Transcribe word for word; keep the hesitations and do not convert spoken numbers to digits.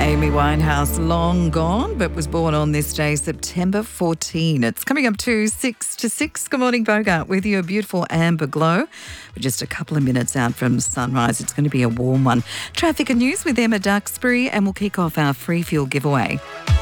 Amy Winehouse, long gone, but was born on this day, September fourteenth. It's coming up to six to six. Good morning, Bogart, with you, a beautiful amber glow. We're just a couple of minutes out from sunrise. It's going to be a warm one. Traffic and news with Emma Duxbury, and we'll kick off our free fuel giveaway.